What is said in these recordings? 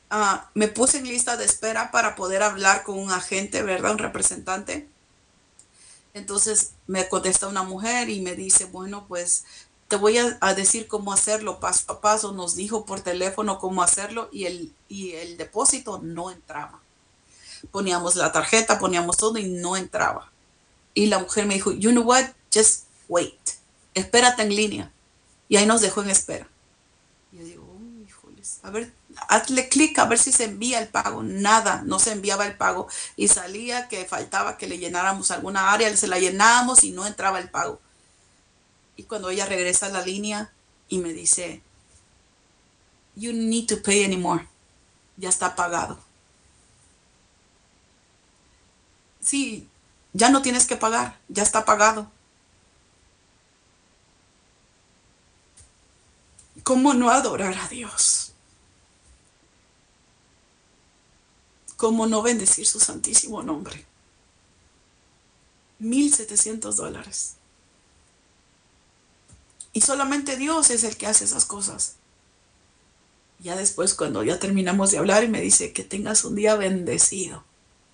Me puse en lista de espera para poder hablar con un agente, ¿verdad? Un representante. Entonces me contesta una mujer y me dice, bueno, pues te voy a decir cómo hacerlo paso a paso. Nos dijo por teléfono cómo hacerlo y el depósito no entraba. Poníamos la tarjeta, poníamos todo y no entraba. Y la mujer me dijo, you know what, just wait, espérate en línea. Y ahí nos dejó en espera. Y yo digo, oh, híjoles, a ver, hazle clic a ver si se envía el pago. Nada, no se enviaba el pago. Y salía que faltaba que le llenáramos alguna área, se la llenábamos y no entraba el pago. Y cuando ella regresa a la línea y me dice, you need to pay anymore, ya está pagado. Sí, ya no tienes que pagar, ya está pagado. ¿Cómo no adorar a Dios? ¿Cómo no bendecir su santísimo nombre? $1,700. Y solamente Dios es el que hace esas cosas. Ya después, cuando ya terminamos de hablar, y me dice que tengas un día bendecido.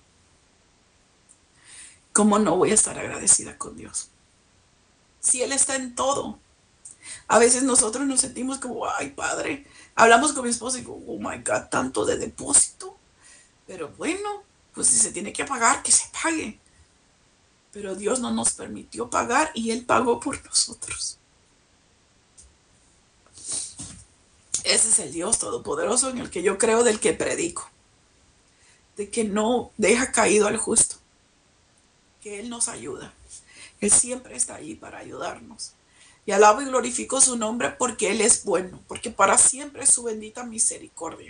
¿Cómo no voy a estar agradecida con Dios? Si Él está en todo. A veces nosotros nos sentimos como, ay, Padre. Hablamos con mi esposo y digo, oh my God, tanto de depósito. Pero bueno, pues si se tiene que pagar, que se pague. Pero Dios no nos permitió pagar y Él pagó por nosotros. Ese es el Dios todopoderoso en el que yo creo, del que predico. De que no deja caído al justo. Que Él nos ayuda. Él siempre está ahí para ayudarnos. Y alabo y glorifico su nombre porque Él es bueno, porque para siempre es su bendita misericordia.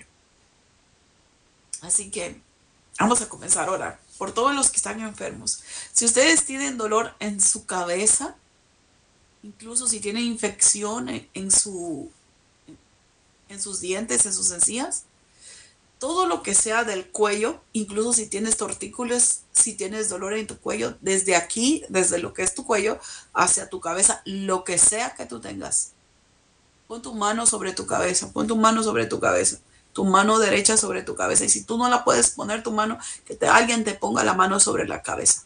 Así que vamos a comenzar a orar por todos los que están enfermos. Si ustedes tienen dolor en su cabeza, incluso si tienen infección en sus dientes, en sus encías, todo lo que sea del cuello, incluso si tienes tortícolis, si tienes dolor en tu cuello, desde aquí, desde lo que es tu cuello, hacia tu cabeza, lo que sea que tú tengas, pon tu mano sobre tu cabeza, pon tu mano sobre tu cabeza, tu mano derecha sobre tu cabeza. Y si tú no la puedes poner tu mano, alguien te ponga la mano sobre la cabeza.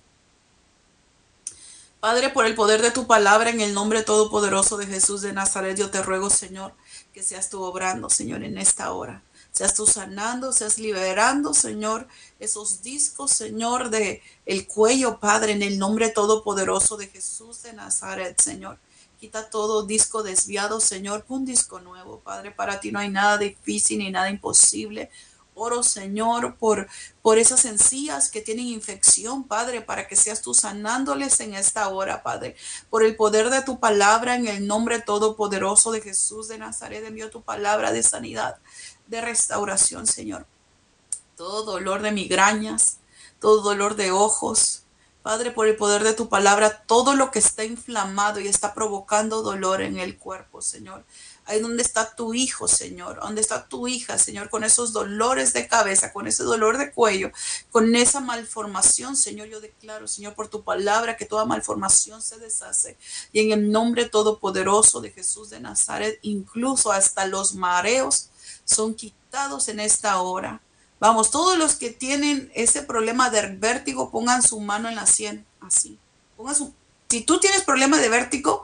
Padre, por el poder de tu palabra, en el nombre todopoderoso de Jesús de Nazaret, yo te ruego, Señor, que seas tú obrando, Señor, en esta hora. Seas tú sanando, seas liberando, Señor, esos discos, Señor, de el cuello, Padre, en el nombre todopoderoso de Jesús de Nazaret, Señor. Quita todo disco desviado, Señor, un disco nuevo, Padre. Para ti no hay nada difícil ni nada imposible. Oro, Señor, por esas encías que tienen infección, Padre, para que seas tú sanándoles en esta hora, Padre. Por el poder de tu palabra, en el nombre todopoderoso de Jesús de Nazaret, envío tu palabra de sanidad, de restauración, Señor. Todo dolor de migrañas, todo dolor de ojos, Padre, por el poder de tu palabra, todo lo que está inflamado y está provocando dolor en el cuerpo, Señor. Ahí donde está tu hijo, Señor, donde está tu hija, Señor, con esos dolores de cabeza, con ese dolor de cuello, con esa malformación, Señor, yo declaro, Señor, por tu palabra, que toda malformación se deshace. Y en el nombre todopoderoso de Jesús de Nazaret, incluso hasta los mareos son quitados en esta hora. Vamos, todos los que tienen ese problema de vértigo, pongan su mano en la sien, así. Si tú tienes problema de vértigo,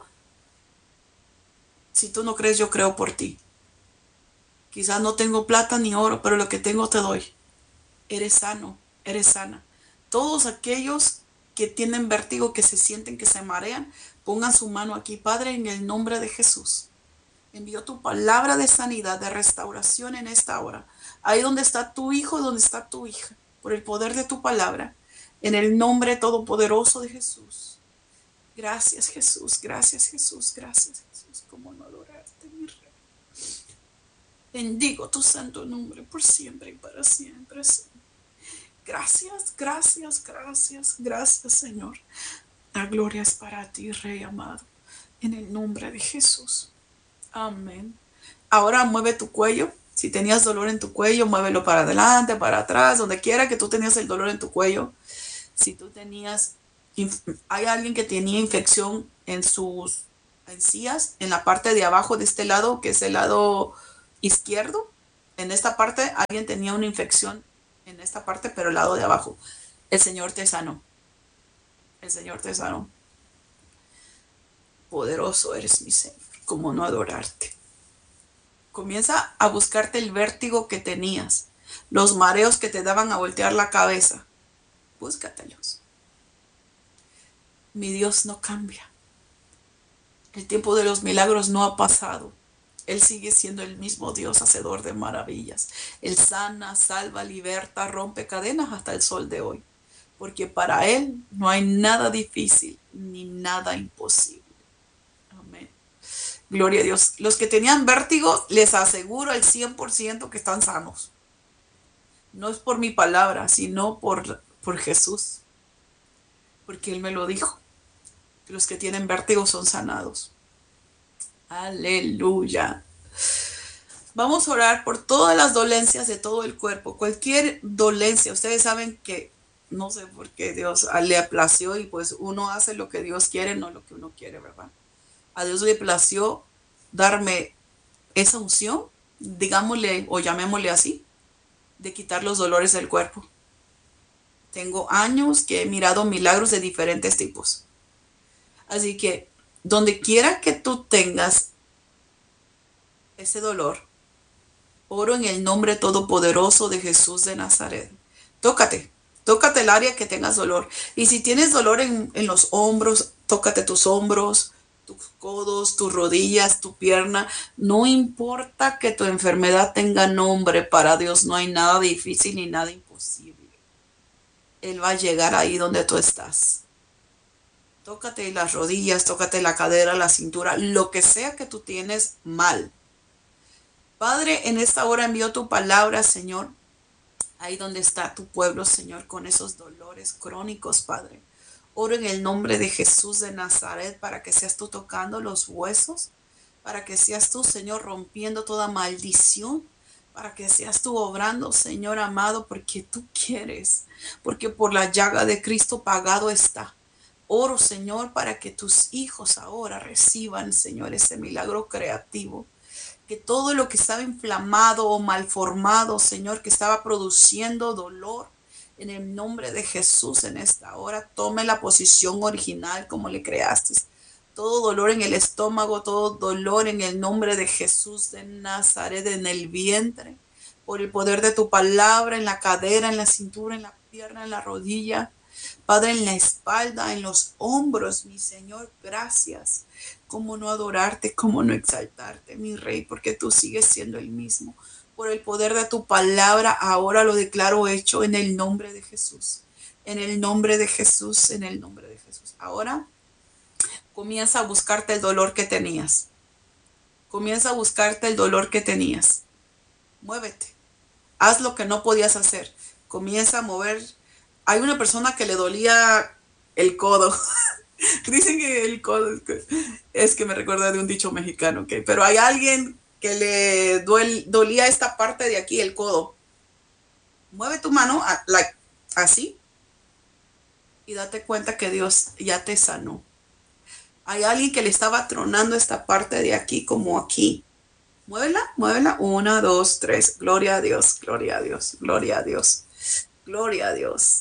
si tú no crees, yo creo por ti. Quizás no tengo plata ni oro, pero lo que tengo te doy. Eres sano, eres sana. Todos aquellos que tienen vértigo, que se sienten que se marean, pongan su mano aquí, Padre, en el nombre de Jesús. Envío tu palabra de sanidad, de restauración en esta hora. Ahí donde está tu hijo, donde está tu hija, por el poder de tu palabra, en el nombre todopoderoso de Jesús. Gracias, Jesús, gracias, Jesús, gracias, Jesús. Cómo no adorarte, mi rey. Bendigo tu santo nombre por siempre y para siempre, Señor. Gracias, gracias, gracias, gracias, Señor. La gloria es para ti, Rey amado, en el nombre de Jesús. Amén. Ahora mueve tu cuello. Si tenías dolor en tu cuello, muévelo para adelante, para atrás, donde quiera que tú tenías el dolor en tu cuello. Si tú tenías, hay alguien que tenía infección en sus encías, en la parte de abajo de este lado, que es el lado izquierdo. En esta parte alguien tenía una infección en esta parte, pero el lado de abajo. El Señor te sanó. El Señor te sanó. Poderoso eres mi Señor. ¿Cómo no adorarte? Comienza a buscarte el vértigo que tenías, los mareos que te daban a voltear la cabeza. Búscatelos. Mi Dios no cambia. El tiempo de los milagros no ha pasado. Él sigue siendo el mismo Dios, hacedor de maravillas. Él sana, salva, liberta, rompe cadenas hasta el sol de hoy. Porque para Él no hay nada difícil ni nada imposible. Amén. Gloria a Dios. Los que tenían vértigo, les aseguro al 100% que están sanos. No es por mi palabra, sino por Jesús. Porque Él me lo dijo. Que los que tienen vértigo son sanados. Aleluya. Vamos a orar por todas las dolencias de todo el cuerpo. Cualquier dolencia. Ustedes saben que no sé por qué Dios le plació y pues uno hace lo que Dios quiere, no lo que uno quiere, ¿verdad? A Dios le plació darme esa unción, digámosle o llamémosle así, de quitar los dolores del cuerpo. Tengo años que he mirado milagros de diferentes tipos. Así que donde quiera que tú tengas ese dolor, oro en el nombre todopoderoso de Jesús de Nazaret. Tócate el área que tengas dolor. Y si tienes dolor en los hombros, tócate tus hombros, tus codos, tus rodillas, tu pierna. No importa que tu enfermedad tenga nombre, para Dios no hay nada difícil ni nada imposible. Él va a llegar ahí donde tú estás. Tócate las rodillas, tócate la cadera, la cintura, lo que sea que tú tienes mal. Padre, en esta hora envío tu palabra, Señor, ahí donde está tu pueblo, Señor, con esos dolores crónicos, Padre. Oro en el nombre de Jesús de Nazaret para que seas tú tocando los huesos, para que seas tú, Señor, rompiendo toda maldición, para que seas tú obrando, Señor amado, porque tú quieres, porque por la llaga de Cristo pagado está. Oro, Señor, para que tus hijos ahora reciban, Señor, ese milagro creativo. Que todo lo que estaba inflamado o malformado, Señor, que estaba produciendo dolor, en el nombre de Jesús en esta hora, tome la posición original como le creaste. Todo dolor en el estómago, todo dolor en el nombre de Jesús de Nazaret, en el vientre, por el poder de tu palabra, en la cadera, en la cintura, en la pierna, en la rodilla. Padre, en la espalda, en los hombros, mi Señor, gracias. Cómo no adorarte, cómo no exaltarte, mi Rey, porque tú sigues siendo el mismo. Por el poder de tu palabra, ahora lo declaro hecho en el nombre de Jesús. En el nombre de Jesús, en el nombre de Jesús. Ahora comienza a buscarte el dolor que tenías. Comienza a buscarte el dolor que tenías. Muévete. Haz lo que no podías hacer. Comienza a mover. Hay una persona que le dolía el codo. Dicen que el codo es que me recuerda de un dicho mexicano, ¿ok? Pero hay alguien que le dolía esta parte de aquí, el codo. Mueve tu mano así y date cuenta que Dios ya te sanó. Hay alguien que le estaba tronando esta parte de aquí como aquí. Muévela, muévela. 1, 2, 3. Gloria a Dios, gloria a Dios, gloria a Dios, gloria a Dios.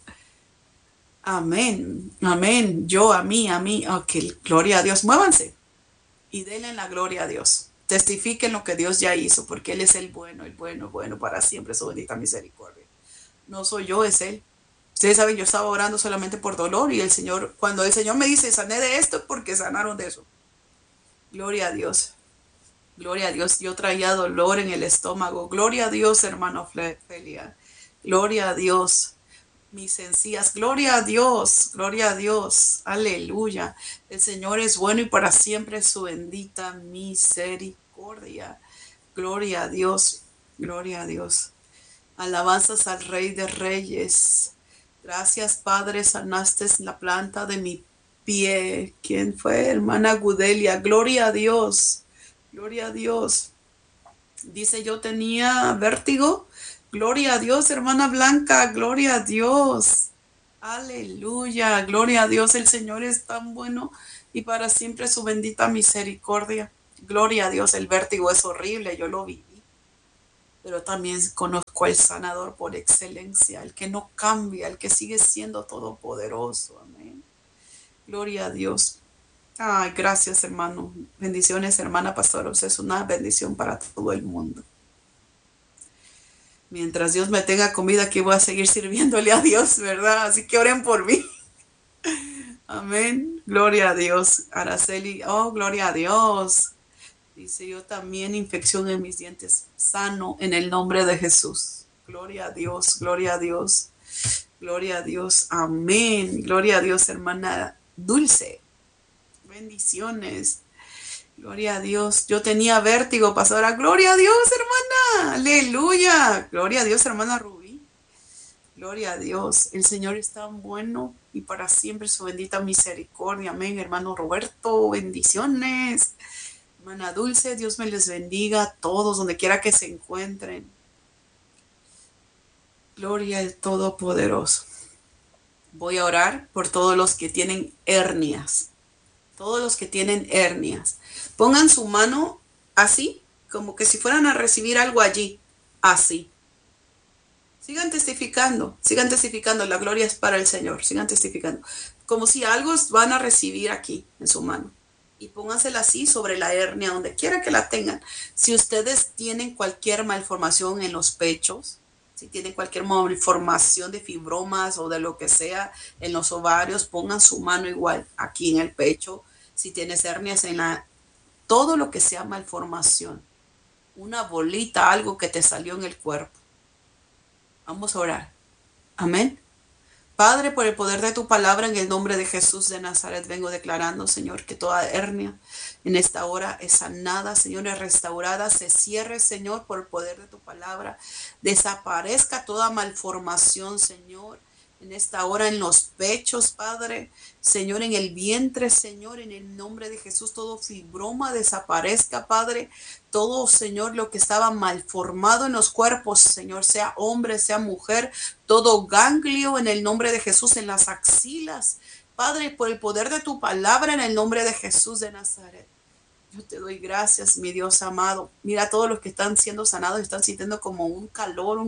Amén, amén. Yo, a mí, ok, gloria a Dios. Muévanse y denle la gloria a Dios. Testifiquen lo que Dios ya hizo, porque Él es el bueno, bueno para siempre, su bendita misericordia. No soy yo, es Él. Ustedes saben, yo estaba orando solamente por dolor y el Señor, cuando el Señor me dice, sané de esto, porque sanaron de eso. Gloria a Dios. Gloria a Dios. Yo traía dolor en el estómago. Gloria a Dios, hermano Felia. Gloria a Dios. Mis encías, gloria a Dios, gloria a Dios, aleluya. El Señor es bueno y para siempre su bendita misericordia. Gloria a Dios, gloria a Dios. Alabanzas al Rey de Reyes. Gracias, Padre, sanaste la planta de mi pie. ¿Quién fue? Hermana Gudelia. Gloria a Dios, gloria a Dios. Dice, yo tenía vértigo. Gloria a Dios, hermana Blanca, gloria a Dios. Aleluya, gloria a Dios, el Señor es tan bueno y para siempre su bendita misericordia. Gloria a Dios, el vértigo es horrible, yo lo viví. pero también conozco al sanador por excelencia, el que no cambia, el que sigue siendo todopoderoso. Amén. Gloria a Dios. Ay, gracias, hermano. Bendiciones, hermana pastora. Usted es una bendición para todo el mundo. Mientras Dios me tenga comida, aquí voy a seguir sirviéndole a Dios, ¿verdad? Así que oren por mí. Amén. Gloria a Dios. Araceli, oh, gloria a Dios. Dice yo también infección en mis dientes. Sano en el nombre de Jesús. Gloria a Dios, gloria a Dios. Gloria a Dios. Amén. Gloria a Dios, hermana Dulce. Bendiciones. Gloria a Dios. Yo tenía vértigo, pastora. Gloria a Dios, hermana. Aleluya. Gloria a Dios, hermana Rubí. Gloria a Dios. El Señor es tan bueno y para siempre su bendita misericordia. Amén, hermano Roberto. Bendiciones. Hermana Dulce, Dios me les bendiga a todos, donde quiera que se encuentren. Gloria al Todopoderoso. Voy a orar por todos los que tienen hernias. Todos los que tienen hernias. Pongan su mano así, como que si fueran a recibir algo allí. Así. Sigan testificando. La gloria es para el Señor. Sigan testificando. Como si algo van a recibir aquí en su mano. Y póngansela así sobre la hernia, donde quiera que la tengan. Si ustedes tienen cualquier malformación en los pechos, si tienen cualquier malformación de fibromas o de lo que sea en los ovarios, pongan su mano igual aquí en el pecho. Si tienes hernias en todo lo que sea malformación, una bolita, algo que te salió en el cuerpo. Vamos a orar. Amén. Padre, por el poder de tu palabra, en el nombre de Jesús de Nazaret, vengo declarando, Señor, que toda hernia en esta hora es sanada, Señor, es restaurada, se cierre, Señor, por el poder de tu palabra. Desaparezca toda malformación, Señor, en esta hora en los pechos, Padre, Señor, en el vientre, Señor, en el nombre de Jesús, todo fibroma desaparezca, Padre. Todo, Señor, lo que estaba malformado en los cuerpos, Señor, sea hombre, sea mujer, todo ganglio en el nombre de Jesús, en las axilas, Padre, por el poder de tu palabra, en el nombre de Jesús de Nazaret. Yo te doy gracias, mi Dios amado. Mira, todos los que están siendo sanados están sintiendo como un calor,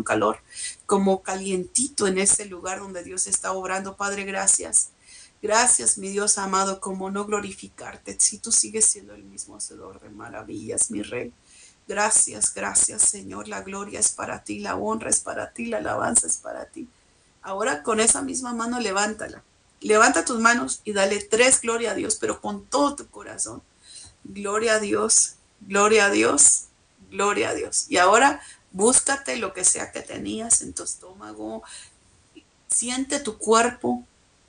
como calientito en ese lugar donde Dios está obrando. Padre, gracias. Gracias, mi Dios amado, como no glorificarte si tú sigues siendo el mismo hacedor de maravillas, mi Rey. Gracias, gracias, Señor. La gloria es para ti, la honra es para ti, la alabanza es para ti. Ahora con esa misma mano levántala. Levanta tus manos y dale 3 gloria a Dios, pero con todo tu corazón. Gloria a Dios, gloria a Dios, gloria a Dios. Y ahora búscate lo que sea que tenías en tu estómago. Siente tu cuerpo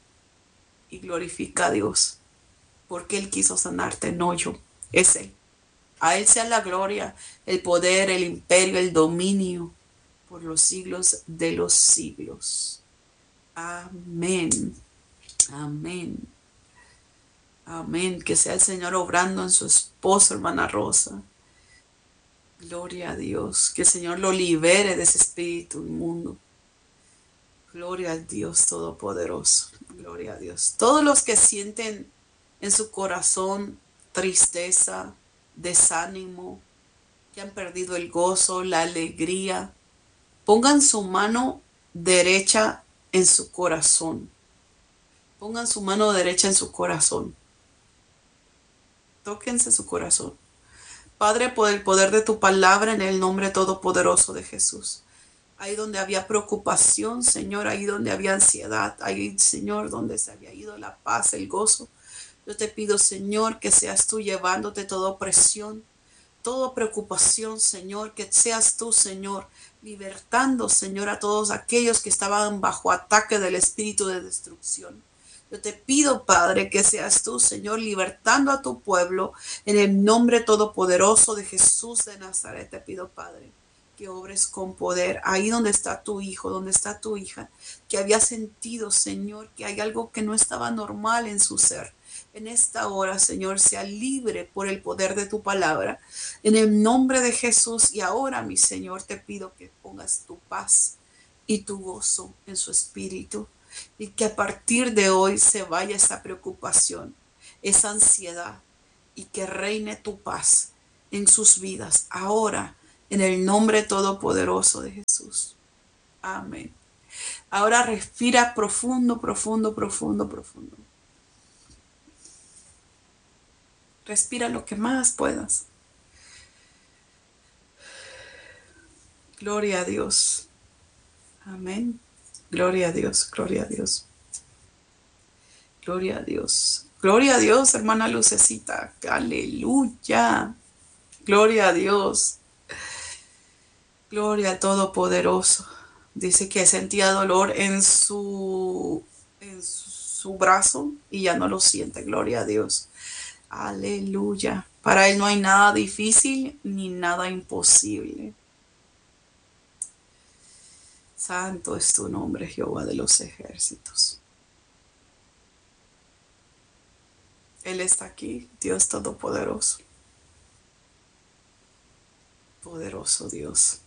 y glorifica a Dios, porque Él quiso sanarte, no yo, es Él. A Él sea la gloria, el poder, el imperio, el dominio, por los siglos de los siglos. Amén, amén, amén. Que sea el Señor obrando en su esposo, hermana Rosa. Gloria a Dios, que el Señor lo libere de ese espíritu inmundo. Gloria al Dios Todopoderoso. Gloria a Dios. Todos los que sienten en su corazón tristeza, desánimo, que han perdido el gozo, la alegría, pongan su mano derecha en su corazón. Pongan su mano derecha en su corazón. Tóquense su corazón. Padre, por el poder de tu palabra, en el nombre todopoderoso de Jesús. Ahí donde había preocupación, Señor, ahí donde había ansiedad, ahí, Señor, donde se había ido la paz, el gozo. Yo te pido, Señor, que seas tú llevándote toda opresión, toda preocupación, Señor, que seas tú, Señor, libertando, Señor, a todos aquellos que estaban bajo ataque del espíritu de destrucción. Yo te pido, Padre, que seas tú, Señor, libertando a tu pueblo en el nombre todopoderoso de Jesús de Nazaret. Te pido, Padre, que obres con poder ahí donde está tu hijo, donde está tu hija, que había sentido, Señor, que hay algo que no estaba normal en su ser. En esta hora, Señor, sea libre por el poder de tu palabra. En el nombre de Jesús. Y ahora, mi Señor, te pido que pongas tu paz y tu gozo en su espíritu. Y que a partir de hoy se vaya esa preocupación, esa ansiedad. Y que reine tu paz en sus vidas. Ahora, En el nombre todopoderoso de Jesús. Amén. Ahora respira profundo, profundo, profundo, profundo. Respira lo que más puedas. Gloria a Dios. Amén. Gloria a Dios, gloria a Dios. Gloria a Dios. Gloria a Dios, hermana Lucecita. Aleluya. Gloria a Dios. Gloria al Todopoderoso. Dice que sentía dolor en su brazo y ya no lo siente. Gloria a Dios. Aleluya. Para Él no hay nada difícil ni nada imposible. Santo es tu nombre, Jehová de los ejércitos. Él está aquí, Dios Todopoderoso. Poderoso Dios.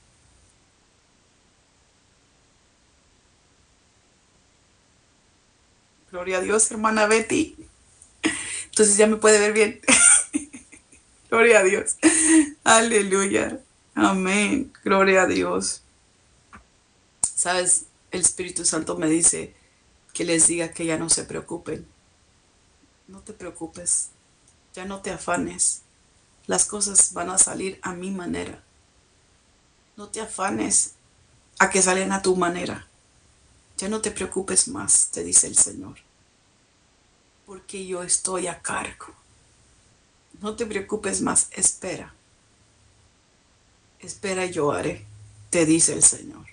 Gloria a Dios, hermana Betty. Entonces ya me puede ver bien. Gloria a Dios. Aleluya. Amén. Gloria a Dios. Sabes, el Espíritu Santo me dice que les diga que ya no se preocupen. No te preocupes. Ya no te afanes. Las cosas van a salir a mi manera. No te afanes a que salen a tu manera. Ya no te preocupes más, te dice el Señor. Porque yo estoy a cargo. No te preocupes más, espera. Espera y yo haré, te dice el Señor.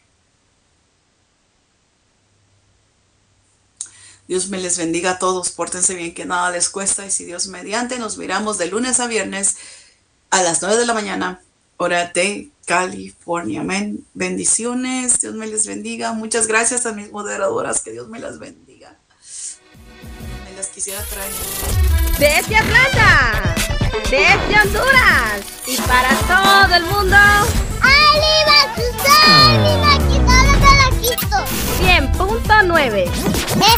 Dios me les bendiga a todos, pórtense bien que nada les cuesta y si Dios mediante nos miramos de lunes a viernes a las 9 de la mañana, hora de California. Amén. Bendiciones, Dios me les bendiga. Muchas gracias a mis moderadoras, que Dios me las bendiga. Me las quisiera traer. Desde Atlanta, desde Honduras y para todo el mundo. ¡Arriba, Susana! ¡Aquí todo 100.9